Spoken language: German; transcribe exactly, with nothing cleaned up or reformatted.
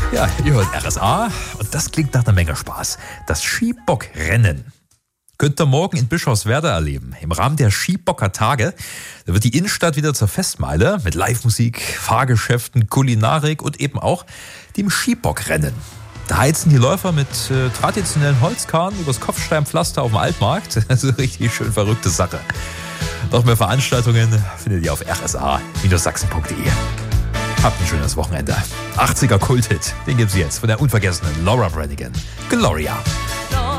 Ja, ihr hört R S A und das klingt nach einer Menge Spaß. Das Skibockrennen könnt ihr morgen in Bischofswerda erleben. Im Rahmen der Skibocker Tage. Da wird die Innenstadt wieder zur Festmeile mit Live-Musik, Fahrgeschäften, Kulinarik und eben auch dem Skibockrennen. Da heizen die Läufer mit äh, traditionellen Holzkarren übers Kopfsteinpflaster auf dem Altmarkt. Also richtig schön verrückte Sache. Noch mehr Veranstaltungen findet ihr auf r s a Bindestrich sachsen punkt d e. Habt ein schönes Wochenende. achtziger Kulthit, den gibt's jetzt von der unvergessenen Laura Branigan. Gloria.